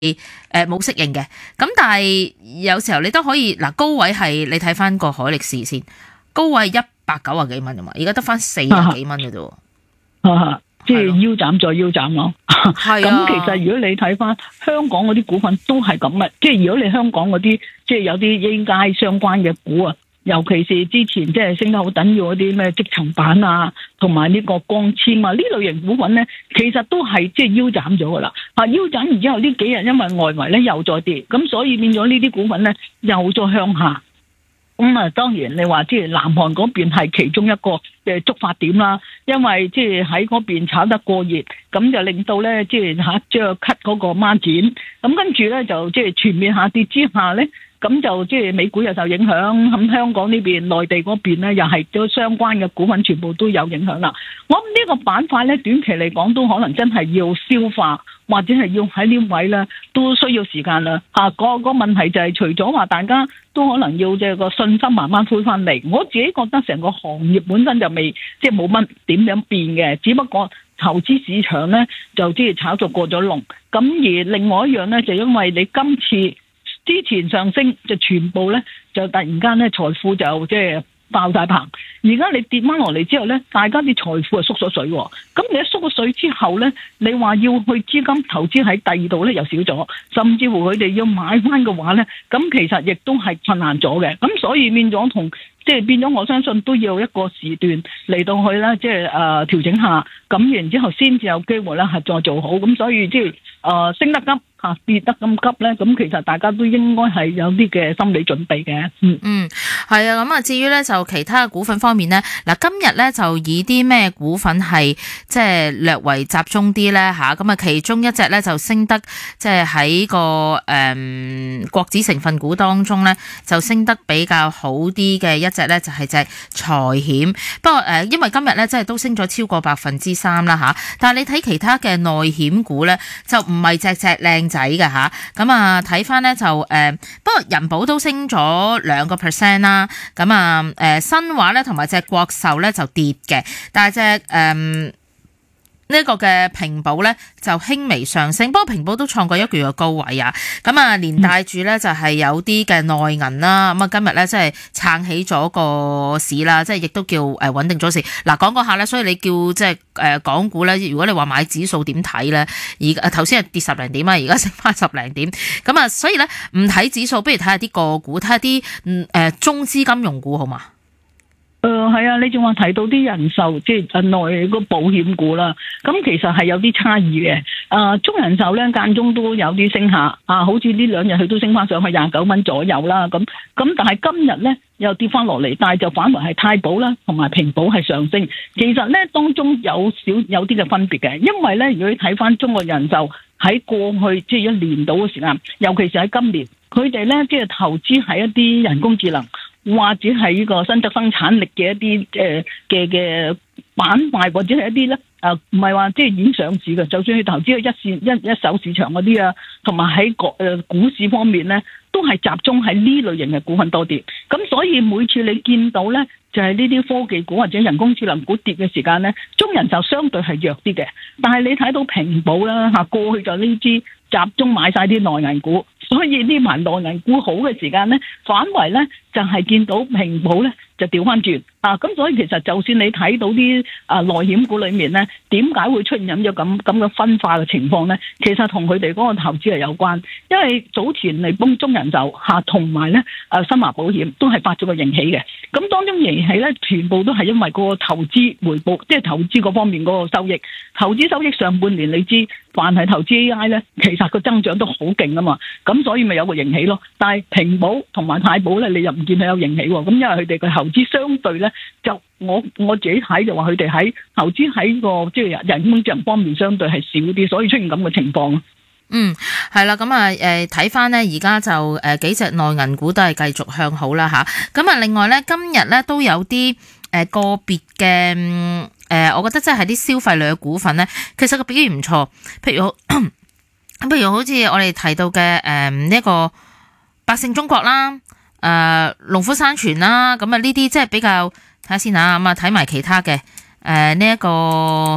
冇適應嘅。咁但係有時候你都可以嗱，高位係你睇翻個海力士先，高位190幾蚊啫嘛，而家得翻40幾蚊嘅啫。 即係腰斬再腰斬咯。 係啊。 咁其實如果你睇翻香港嗰啲股份都係咁嘅，即係如果你香港嗰啲即係有啲應屆相關嘅股啊，尤其是之前即係升得好緊要嗰啲咩積層板啊，同埋呢個光纖啊呢類型股份咧，其實都係即係腰斬咗噶啦。腰斬完之後呢幾日因為外圍咧又再跌，咁所以變咗呢啲股份咧又再向下。當然你話即係南韓嗰邊係其中一個嘅觸發點啦，因為即係喺嗰邊炒得過熱，咁就令到咧即係將 cut 嗰個孖展，咁跟住咧就即係全面下跌之下咧，咁就即係美股又受影響，咁香港呢邊內地嗰邊咧又係都相關嘅股份全部都有影響啦。我諗呢個板塊咧短期嚟講都可能真係要消化，或者係要喺呢位咧都需要時間啦。個問題就係除咗話大家都可能要即係個信心慢慢恢翻嚟，我自己覺得成個行業本身就未即係冇乜點樣變嘅，只不過投資市場咧就即係炒作過咗龍。咁而另外一樣咧就因為你今次之前上升就全部咧就突然間咧財富就即係爆晒棚，而家你跌翻落嚟之後咧，大家啲財富係縮咗水，咁你一縮咗水之後咧，你話要去資金投資喺第二度咧又少咗，甚至乎佢哋要買翻嘅話咧，咁其實亦都係困難咗嘅，咁所以變咗即係變咗，我相信都要一個時段嚟到去咧，即係調整下，咁然之後先至有機會咧係再做好，咁所以即係升得急跌得咁急咧，咁其實大家都應該係有啲嘅心理準備嘅。 係啊，咁至於咧就其他嘅股份方面咧，嗱今日咧就以啲咩股份係即係略為集中啲咧吓，咁其中一隻咧就升得即係喺個國指成分股當中咧就升得比較好啲嘅一隻咧就係隻財險，不過因為今日咧即係都升咗超過3%啦吓，但係你睇其他嘅內險股咧就唔係隻隻靚仔嘅吓，咁睇翻咧就不過人保都升咗2%啦，咁新華咧同埋隻國壽咧就跌嘅，但係隻呢個嘅平保咧就輕微上升，不過平保都創過一個月嘅高位啊，咁連帶住咧就係有啲嘅內銀啦，咁今日咧即係撐起咗個市啦，即係亦都叫穩定咗市。嗱講下咧，所以你叫即係港股咧，如果你話買指數點睇咧，而頭先係跌10零點啊，而家升翻10零點，咁所以咧唔睇指數，不如睇下啲個股，睇下啲中資金融股好嘛？ 係啊，你仲話提到啲人壽，即係內個保險股啦，咁其實係有啲差異嘅。中人壽咧間中都有啲升下，好似呢2日佢都升翻上去29蚊左右啦。咁但係今日咧又跌翻落嚟，但係就反為係太保啦同埋平保係上升。其實咧當中有啲嘅分別嘅，因為咧如果你睇翻中國人壽喺過去即係1年度嘅時間，尤其是喺今年，佢哋咧即係投資喺一啲人工智能，或者係呢個新增生產力嘅一啲嘅板塊，或者係一啲咧唔係話即係已經上市嘅，就算你投資喺一手市場嗰啲啊，同埋喺股市方面咧，都係集中喺呢類型嘅股份多啲。咁所以每次你見到咧，就係呢啲科技股或者人工智能股跌嘅時間咧，中人就相對係弱啲嘅。但係你睇到平保啦過去就呢支集中買晒啲內銀股，所以呢排內銀股好嘅時間咧，反為咧就係見到平保咧就調翻轉咁所以其實就算你睇到啲內險股裏面咧，點解會出現咗咁嘅分化嘅情況咧？其實同佢哋嗰個投資係有關，因為早前嚟幫中人壽同埋咧新華保險都係發咗個盈喜嘅，咁當中盈喜咧全部都係因為個投資回報，即係投資嗰方面嗰個收益，投資收益上半年你知，凡係投資 AI 咧，其實個增長都好勁啊嘛，咁所以咪有個盈喜咯。但係平保同埋太保咧，你又唔見佢有盈喜喎，咁因為佢哋嘅投資相對咧，就我自己睇就話佢哋喺投資喺個即係人工智能方面相對係少啲，所以出現咁嘅情況。 係啦，咁睇翻咧，而家就幾隻內銀股都係繼續向好啦吓。咁另外咧，今日咧都有啲個別嘅我覺得即係啲消費類嘅股份咧，其實個表現唔錯。譬如好似我哋提到嘅呢一個百勝中國啦，農夫山泉啦，咁呢啲即係比較睇下先吓，咁睇埋其他嘅呢一個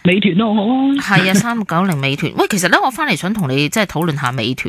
美團都好啊。 係啊，3690美團。喂，其實咧我翻嚟想同你即係討論下美團